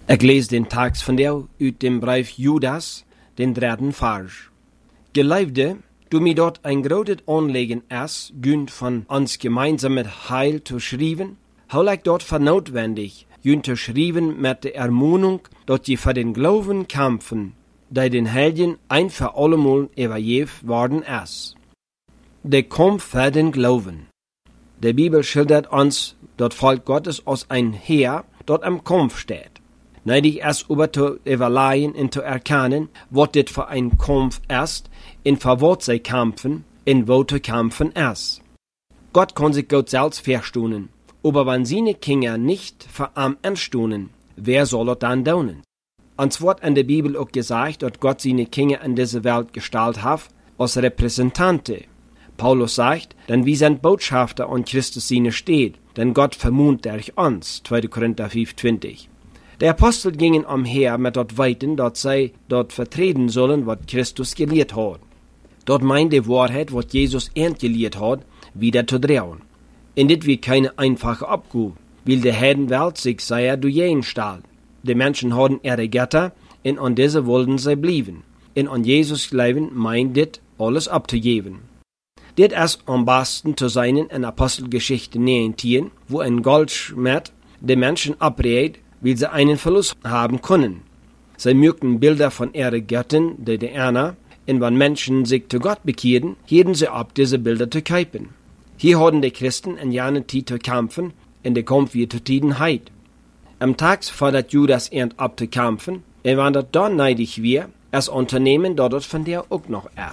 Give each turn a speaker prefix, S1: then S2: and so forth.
S1: Ik lees den tekst vandaag uit dem brief Judas, den 3. vers. Geliefde, du mir dort ein großes Anliegen ist, günd von uns gemeinsam mit Heil zu schreiben, hol ich dort für notwendig, günd zu schreiben mit der Ermahnung, dort je für den Glauben kämpfen, der den Helden ein für allemal übergeben worden ist. Der Kampf für den Glauben. Die Bibel schildert uns, dort Volk Gottes aus ein Heer, dort am Kampf steht. Neidig es über zu überleihen und zu erkennen, was dit für ein Kampf ist, in für was sie kämpfen, in wo zu kämpfen ist. Gott kann sich Gott selbst verstunen, aber wenn seine Kinder nicht für ihn anstunen, wer soll es dann tun? Uns wird in der Bibel auch gesagt, dass Gott seine Kinder in diese Welt gestellt hat, als Repräsentante. Paulus sagt, denn wir sind Botschafter an Christus seine steht, denn Gott vermunt durch uns, 2. Korinther 5,20. Die Apostel gingen umher mit dort Weiten, dort sie dort vertreten sollen, was Christus gelehrt hat. Dort meint die Wahrheit, was Jesus gelehrt hat, wieder zu drehen. In dit wie keine einfache Abgabe, weil die Heidenwelt sich sehr durch jeden stahl. Die Menschen hatten ihre Götter, und an diese wollten sie bleiben. Und an Jesus glauben meint dit alles abzugeben. Dit ist am besten zu sein in Apostelgeschichte 19, wo ein Goldschmied die Menschen abrät, weil sie einen Verlust haben können. Sie mögten Bilder von ihren Göttern, die Diana, und wenn Menschen sich zu Gott bekehrten, hielten sie ab, diese Bilder zu kaufen. Hier hatten die Christen in jener Zeit zu kämpfen, in der Kampf wie zur Tiedenheit. Am Tag fordert Judas abzukämpfen, und wenn das dann neidig wir, das Unternehmen dort von der auch noch erst.